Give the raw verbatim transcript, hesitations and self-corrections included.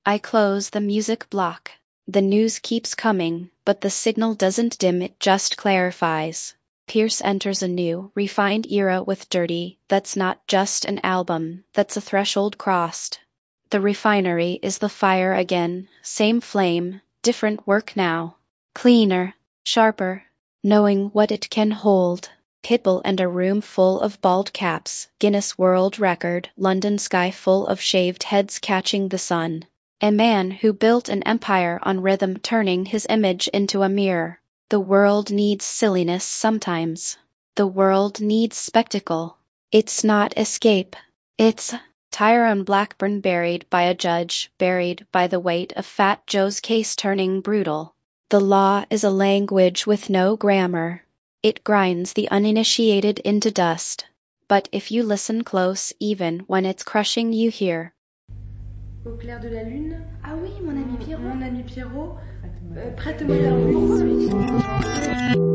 I close the music block. The news keeps coming, but the signal doesn't dim, it just clarifies. Pierce enters a new, refined era with Dirty. That's not just an album, that's a threshold crossed. The refinery is the fire again, same flame, different work now. Cleaner, sharper, knowing what it can hold. Pitbull and a room full of bald caps, Guinness World Record, London sky full of shaved heads catching the sun. A man who built an empire on rhythm, turning his image into a mirror. The world needs silliness sometimes. The world needs spectacle. It's not escape. It's Tyrone Blackburn buried by a judge, buried by the weight of Fat Joe's case turning brutal. The law is a language with no grammar. It grinds the uninitiated into dust. But if you listen close, even when it's crushing, you hear. Au clair de la lune. Ah oui, mon ami Pierrot. Mon ami Pierrot. Euh, Prête-moi ta main.